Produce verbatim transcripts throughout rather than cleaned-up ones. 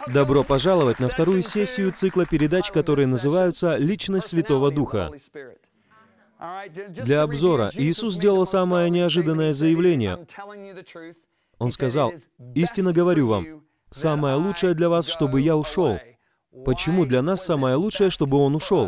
Добро пожаловать на вторую сессию цикла передач, которые называются «Личность Святого Духа». Для обзора Иисус сделал самое неожиданное заявление. Он сказал: «Истинно говорю вам, самое лучшее для вас, чтобы я ушел». Почему для нас самое лучшее, чтобы Он ушел?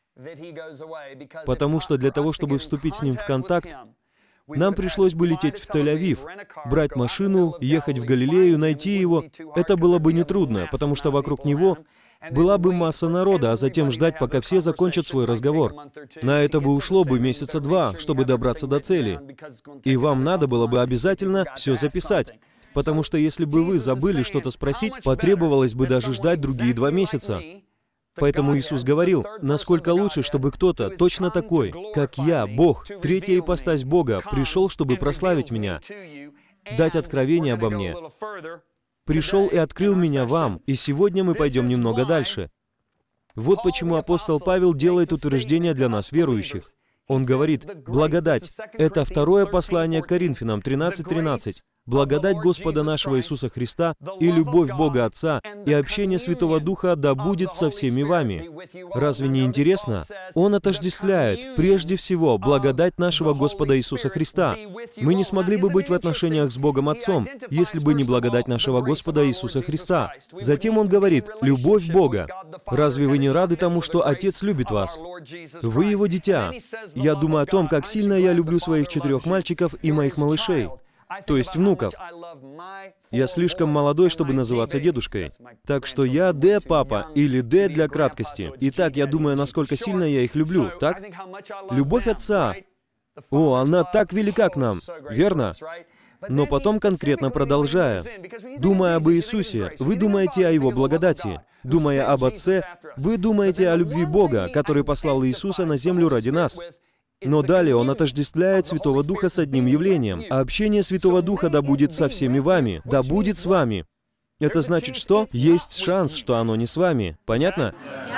Потому что для того, чтобы вступить с Ним в контакт, нам пришлось бы лететь в Тель-Авив, брать машину, ехать в Галилею, найти Его. Это было бы нетрудно, потому что вокруг Него была бы масса народа, а затем ждать, пока все закончат свой разговор. На это бы ушло бы месяца два, чтобы добраться до цели. И вам надо было бы обязательно все записать. Потому что если бы вы забыли что-то спросить, потребовалось бы даже ждать другие два месяца. Поэтому Иисус говорил, насколько лучше, чтобы кто-то, точно такой, как я, Бог, третья ипостась Бога, пришел, чтобы прославить меня, дать откровение обо мне. Пришел и открыл меня вам, и сегодня мы пойдем немного дальше. Вот почему апостол Павел делает утверждение для нас, верующих. Он говорит: «Благодать» — это второе послание к Коринфянам тринадцать тринадцать. «Благодать Господа нашего Иисуса Христа и любовь Бога Отца и общение Святого Духа да будет со всеми вами». Разве не интересно? Он отождествляет, прежде всего, благодать нашего Господа Иисуса Христа. Мы не смогли бы быть в отношениях с Богом Отцом, если бы не благодать нашего Господа Иисуса Христа. Затем он говорит: «Любовь Бога». Разве вы не рады тому, что Отец любит вас? Вы Его дитя. Я думаю о том, как сильно я люблю своих четырех мальчиков и моих малышей. То есть внуков. Я слишком молодой, чтобы называться дедушкой. Так что я Д папа, или Д для краткости. Итак, я думаю, насколько сильно я их люблю, так? Любовь Отца. О, она так велика к нам, верно? Но потом конкретно продолжая. Думая об Иисусе, вы думаете о Его благодати. Думая об Отце, вы думаете о любви Бога, который послал Иисуса на землю ради нас. Но далее он отождествляет Святого Духа с одним явлением. А общение Святого Духа да будет со всеми вами, да будет с вами. Это значит, что есть шанс, что оно не с вами. Понятно?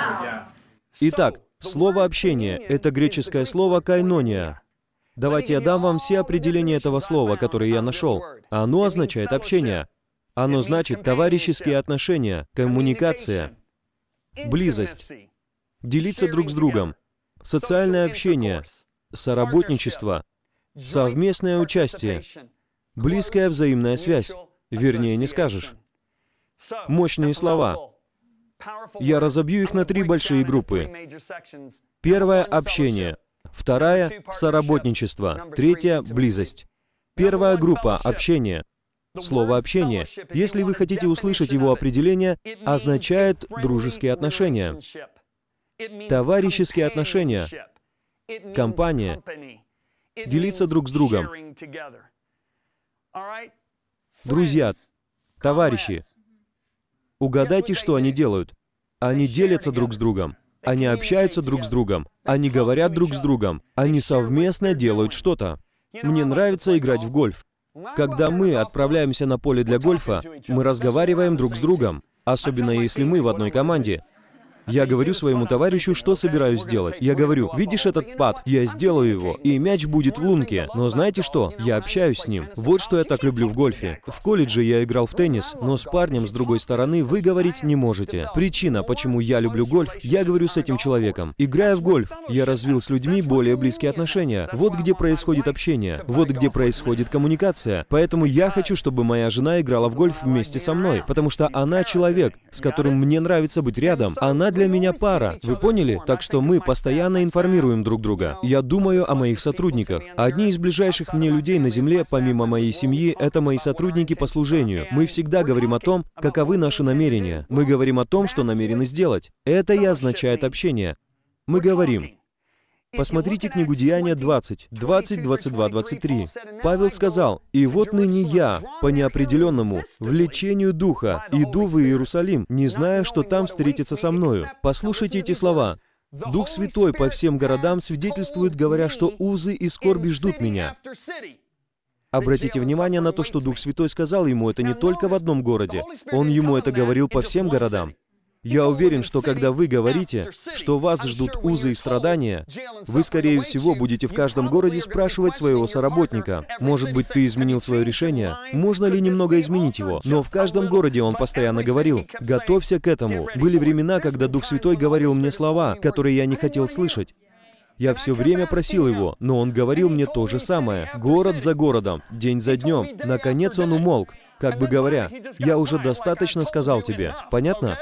Итак, слово «общение» — это греческое слово «кайнония». Давайте я дам вам все определения этого слова, которые я нашел. Оно означает «общение». Оно значит товарищеские отношения, коммуникация, близость, делиться друг с другом, социальное общение, соработничество, совместное участие, близкая взаимная связь. Вернее, не скажешь. Мощные слова. Я разобью их на три большие группы. Первое — общение. Вторая — соработничество. Третья — близость. Первая группа — общение. Слово «общение», если вы хотите услышать его определение, означает дружеские отношения, товарищеские отношения, компания, делиться друг с другом. Друзья, товарищи, угадайте, что они делают. Они делятся друг с другом, они общаются друг с другом, они говорят друг с другом, они совместно делают что-то. Мне нравится играть в гольф. Когда мы отправляемся на поле для гольфа, мы разговариваем друг с другом, особенно если мы в одной команде. Я говорю своему товарищу, что собираюсь сделать. Я говорю: видишь этот пад? Я сделаю его, и мяч будет в лунке. Но знаете что? Я общаюсь с ним. Вот что я так люблю в гольфе. В колледже я играл в теннис, но с парнем с другой стороны вы говорить не можете. Причина, почему я люблю гольф, я говорю с этим человеком. Играя в гольф, я развил с людьми более близкие отношения. Вот где происходит общение. Вот где происходит коммуникация. Поэтому я хочу, чтобы моя жена играла в гольф вместе со мной, потому что она человек, с которым мне нравится быть рядом. Она для меня пара. Вы поняли? Так что мы постоянно информируем друг друга. Я думаю о моих сотрудниках. Одни из ближайших мне людей на земле, помимо моей семьи, это мои сотрудники по служению. Мы всегда говорим о том, каковы наши намерения. Мы говорим о том, что намерены сделать. Это и означает общение. Мы говорим. Посмотрите книгу Деяния двадцать, двадцать, двадцать два, двадцать три. Павел сказал: «И вот ныне я, по неопределенному влечению Духа, иду в Иерусалим, не зная, что там встретится со мною». Послушайте эти слова. Дух Святой по всем городам свидетельствует, говоря, что узы и скорби ждут меня. Обратите внимание на то, что Дух Святой сказал ему это не только в одном городе. Он ему это говорил по всем городам. Я уверен, что когда вы говорите, что вас ждут узы и страдания, вы, скорее всего, будете в каждом городе спрашивать своего соработника, может быть, ты изменил свое решение, можно ли немного изменить его. Но в каждом городе он постоянно говорил, готовься к этому. Были времена, когда Дух Святой говорил мне слова, которые я не хотел слышать. Я все время просил его, но он говорил мне то же самое. Город за городом, день за днем. Наконец он умолк, как бы говоря, «Я уже достаточно сказал тебе». Понятно?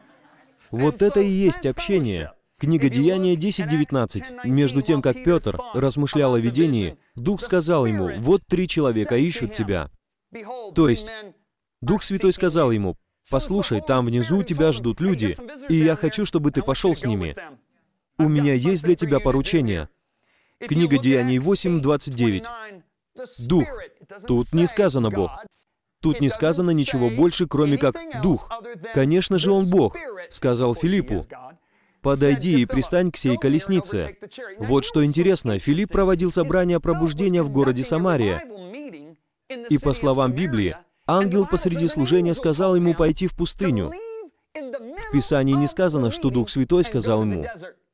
Вот это и есть общение. Книга Деяния десять девятнадцать. Между тем, как Петр размышлял о видении, Дух сказал ему, «Вот три человека ищут тебя». То есть, Дух Святой сказал ему, «Послушай, там внизу тебя ждут люди, и я хочу, чтобы ты пошел с ними. У меня есть для тебя поручение». Книга Деяний восемь двадцать девять. Дух. Тут не сказано Бог. Тут не сказано ничего больше, кроме как «Дух». Конечно же, Он Бог, сказал Филиппу, «Подойди и пристань к сей колеснице». Вот что интересно, Филипп проводил собрание пробуждения в городе Самария. И по словам Библии, ангел посреди служения сказал ему пойти в пустыню. В Писании не сказано, что Дух Святой сказал ему.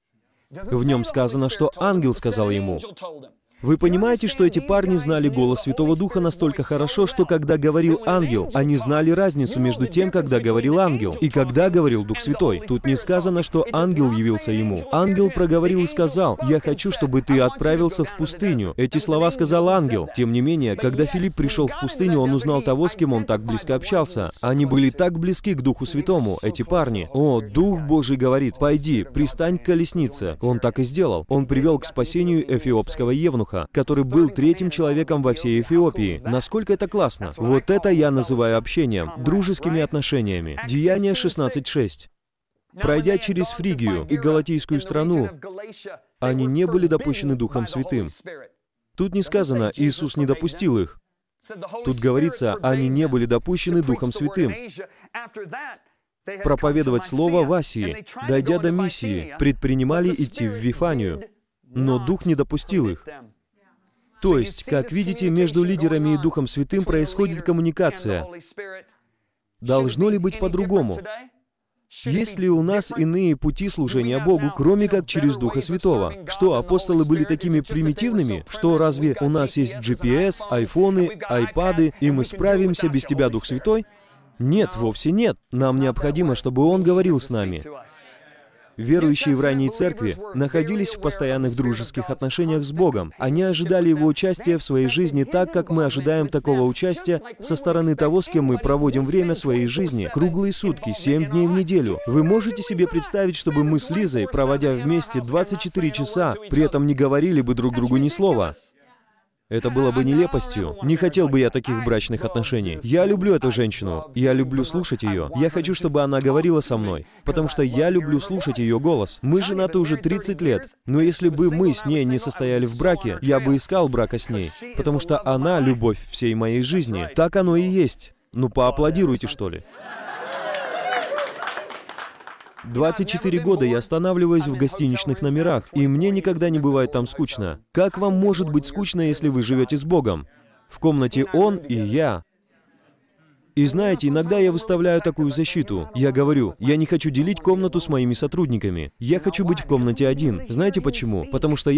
В нем сказано, что ангел сказал ему. Вы понимаете, что эти парни знали голос Святого Духа настолько хорошо, что когда говорил ангел, они знали разницу между тем, когда говорил ангел, и когда говорил Дух Святой. Тут не сказано, что ангел явился ему. Ангел проговорил и сказал, «Я хочу, чтобы ты отправился в пустыню». Эти слова сказал ангел. Тем не менее, когда Филипп пришел в пустыню, он узнал того, с кем он так близко общался. Они были так близки к Духу Святому, эти парни. О, Дух Божий говорит, «Пойди, пристань к колеснице». Он так и сделал. Он привел к спасению эфиопского евнуха, который был третьим человеком во всей Эфиопии. Насколько это классно! Вот это я называю общением, дружескими отношениями. Деяния шестнадцать шесть. Пройдя через Фригию и Галатийскую страну, они не были допущены Духом Святым. Тут не сказано, Иисус не допустил их. Тут говорится, они не были допущены Духом Святым. Проповедовать Слово в Асии, дойдя до Миссии, предпринимали идти в Вифанию, но Дух не допустил их. То есть, как видите, между лидерами и Духом Святым происходит коммуникация. Должно ли быть по-другому? Есть ли у нас иные пути служения Богу, кроме как через Духа Святого? Что, апостолы были такими примитивными? Что, разве у нас есть джи пи эс, айфоны, айпады, и мы справимся без Тебя, Дух Святой? Нет, вовсе нет. Нам необходимо, чтобы Он говорил с нами. Верующие в ранней церкви находились в постоянных дружеских отношениях с Богом. Они ожидали Его участия в своей жизни так, как мы ожидаем такого участия со стороны того, с кем мы проводим время своей жизни, круглые сутки, семь дней в неделю. Вы можете себе представить, чтобы мы с Лизой, проводя вместе двадцать четыре часа, при этом не говорили бы друг другу ни слова? Это было бы нелепостью. Не хотел бы я таких брачных отношений. Я люблю эту женщину. Я люблю слушать ее. Я хочу, чтобы она говорила со мной, потому что я люблю слушать ее голос. Мы женаты уже тридцать лет, но если бы мы с ней не состояли в браке, я бы искал брака с ней, потому что она — любовь всей моей жизни. Так оно и есть. Ну, поаплодируйте, что ли. двадцать четыре года я останавливаюсь в гостиничных номерах, и мне никогда не бывает там скучно. Как вам может быть скучно, если вы живете с Богом? В комнате Он и я. И знаете, иногда я выставляю такую защиту. Я говорю, я не хочу делить комнату с моими сотрудниками. Я хочу быть в комнате один. Знаете почему? Потому что я